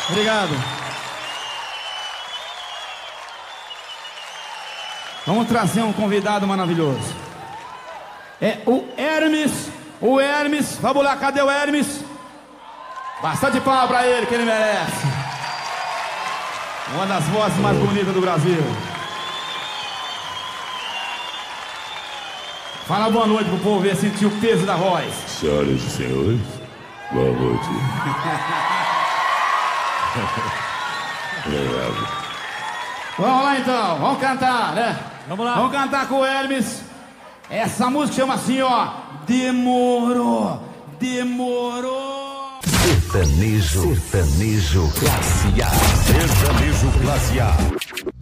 Obrigado. Vamos trazer um convidado maravilhoso. É o Hermes. O Hermes. Vamos lá, cadê o Hermes? Bastante palma pra ele, que ele merece. Uma das vozes mais bonitas do Brasil. Fala boa noite pro povo ver, sentir o peso da voz. Senhoras e senhores, boa noite. Obrigado. Vamos lá então, vamos cantar, né? Vamos lá. Vamos cantar com o Hermes. Essa música chama assim, ó. Demorou, demorou. Sertanejo classe A. Sertanejo classe A.